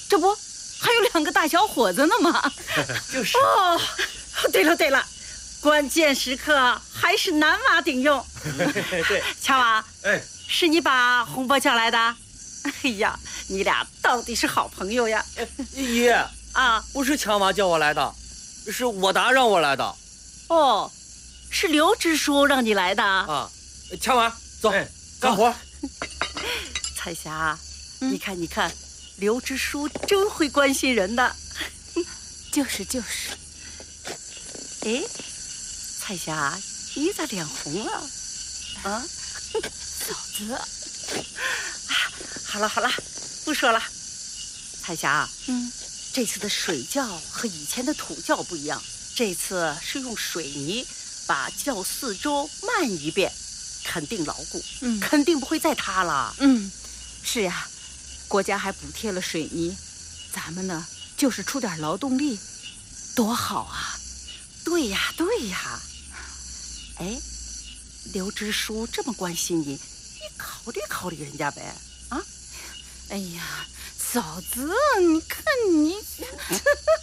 这不还有2个大小伙子呢吗？ 就是。 哦，对了，关键时刻还是男娃顶用。 对， 强娃， 哎， 是你把红波叫来的？哎呀，你俩到底是好朋友呀！ 姨啊， 不是强娃叫我来的，是我达让我来的。 哦，是刘支书让你来的啊。强娃，走，干活。 彩霞，你看，刘支书真会关心人的。 就是。 哎，彩霞，你咋脸红了？啊， 嫂子。 好了，不说了。彩霞，这次的水窖和以前的土窖不一样，这次是用水泥把窖四周漫一遍，肯定牢固，肯定不会再塌了。 是呀，国家还补贴了水泥，咱们呢就是出点劳动力，多好啊！ 对呀。哎，刘支书这么关心你，你考虑人家呗。啊， 哎呀，嫂子，你看你。